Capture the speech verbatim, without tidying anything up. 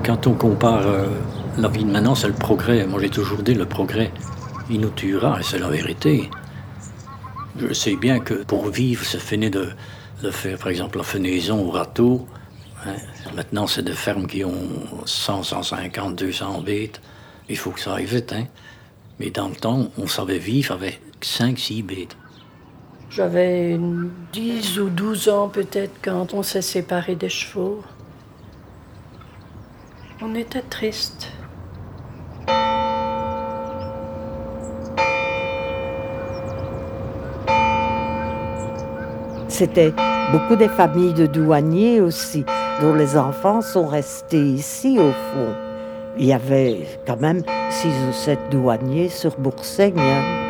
Quand on compare euh, la vie de maintenant, c'est le progrès. Moi, j'ai toujours dit le progrès, il nous tuera, et c'est la vérité. Je sais bien que pour vivre, c'est fini de, de faire, par exemple, la fenaison au râteau. Hein. Maintenant, c'est des fermes qui ont cent, cent cinquante, deux cents bêtes. Il faut que ça aille vite. Hein. Mais dans le temps, on savait vivre avec cinq, six bêtes. J'avais dix ou douze ans peut-être quand on s'est séparés des chevaux. On était tristes. C'était beaucoup des familles de douaniers aussi, dont les enfants sont restés ici au fond. Il y avait quand même six ou sept douaniers sur Boursaigne.